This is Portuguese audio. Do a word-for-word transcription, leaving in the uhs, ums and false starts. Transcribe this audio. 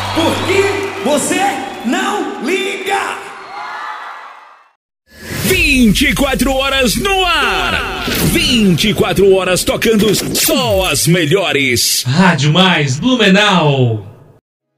Porque você não liga. vinte e quatro horas no ar. vinte e quatro horas tocando só as melhores. Rádio Mais Blumenau.